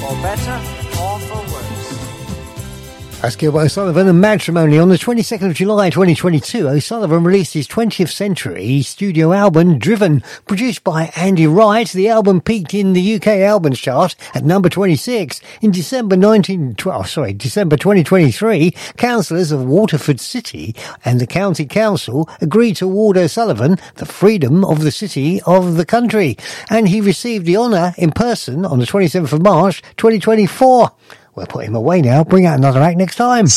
for better or for worse. That's Gilbert O'Sullivan and Matrimony. On the 22nd of July 2022, O'Sullivan released his 20th century studio album, Driven. Produced by Andy Wright, the album peaked in the UK albums chart at number 26. In December 2023, councillors of Waterford City and the County Council agreed to award O'Sullivan the Freedom of the City of the Country. And he received the honour in person on the 27th of March 2024. We'll put him away now. Bring out another act next time.